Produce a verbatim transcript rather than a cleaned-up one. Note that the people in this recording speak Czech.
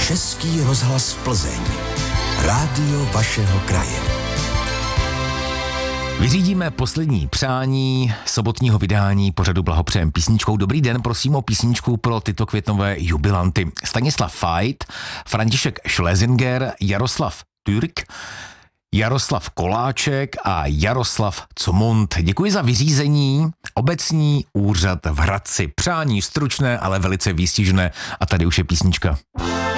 Český rozhlas Plzeň. Rádio vašeho kraje. Vyřídíme poslední přání sobotního vydání pořadu Blahopřejem písničkou. Dobrý den, prosím o písničku pro tyto květnové jubilanty. Stanislav Fajt, František Schlesinger, Jaroslav Türk, Jaroslav Koláček a Jaroslav Comont. Děkuji za vyřízení. Obecní úřad v Hradci. Přání stručné, ale velice výstižné. A tady už je písnička.